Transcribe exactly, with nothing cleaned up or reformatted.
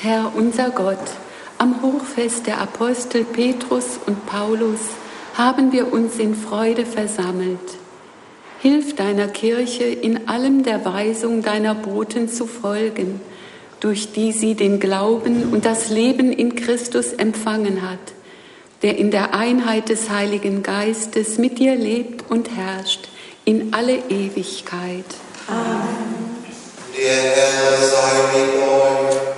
Herr unser Gott, am Hochfest der Apostel Petrus und Paulus haben wir uns in Freude versammelt. Hilf deiner Kirche, in allem der Weisung deiner Boten zu folgen, durch die sie den Glauben und das Leben in Christus empfangen hat, der in der Einheit des Heiligen Geistes mit dir lebt und herrscht in alle Ewigkeit. Amen. Der Herr sei mit euch.